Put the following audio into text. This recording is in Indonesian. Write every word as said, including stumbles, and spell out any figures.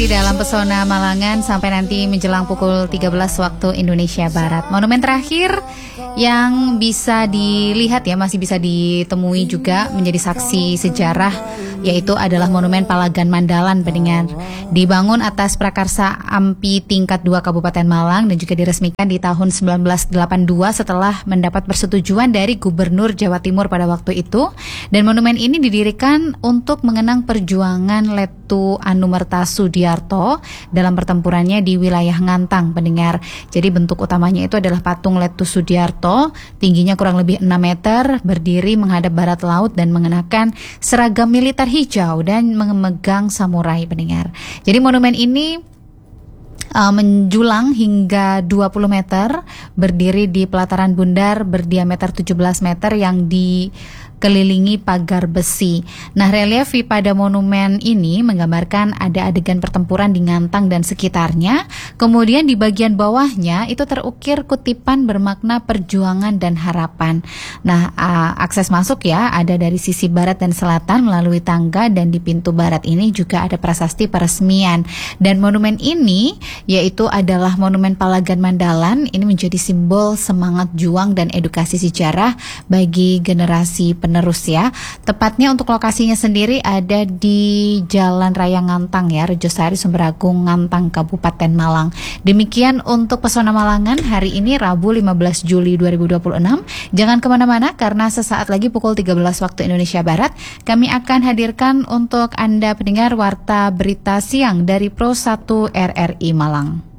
masih dalam Pesona Malangan sampai nanti menjelang pukul tiga belas waktu Indonesia Barat. Monumen terakhir yang bisa dilihat ya, masih bisa ditemui juga menjadi saksi sejarah, yaitu adalah Monumen Palagan Mandalan pendengar. Dibangun atas prakarsa Ampi tingkat dua Kabupaten Malang dan juga diresmikan di tahun sembilan belas delapan puluh dua setelah mendapat persetujuan dari Gubernur Jawa Timur pada waktu itu. Dan monumen ini didirikan untuk mengenang perjuangan Letu Anumerta Sudiarto dalam pertempurannya di wilayah Ngantang pendengar. Jadi bentuk utamanya itu adalah patung Letu Sudiarto, tingginya kurang lebih enam meter, berdiri menghadap barat laut dan mengenakan seragam militer hijau dan memegang samurai pendengar. Jadi monumen ini Uh, menjulang hingga dua puluh meter, berdiri di pelataran bundar berdiameter tujuh belas meter yang dikelilingi pagar besi. Nah, relief pada monumen ini menggambarkan ada adegan pertempuran di Ngantang dan sekitarnya. Kemudian di bagian bawahnya itu terukir kutipan bermakna perjuangan dan harapan. Nah, uh, akses masuk ya ada dari sisi barat dan selatan melalui tangga, dan di pintu barat ini juga ada prasasti peresmian. Dan monumen ini yaitu adalah Monumen Palagan Mandalan. Ini menjadi simbol semangat juang dan edukasi sejarah bagi generasi penerus ya. Tepatnya untuk lokasinya sendiri ada di Jalan Raya Ngantang ya, Rejosari Sumberagung Ngantang Kabupaten Malang. Demikian untuk Pesona Malangan hari ini Rabu lima belas Juli dua ribu dua puluh enam. Jangan kemana-mana karena sesaat lagi pukul tiga belas waktu Indonesia Barat kami akan hadirkan untuk Anda pendengar Warta Berita Siang dari Pro satu R R I Malang.